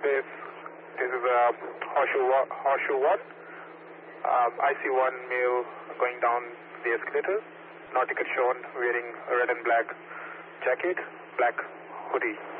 Airways. This is Horseshoe 1. I see one male going down the escalator. Nautical shown, wearing a red and black jacket, black hoodie.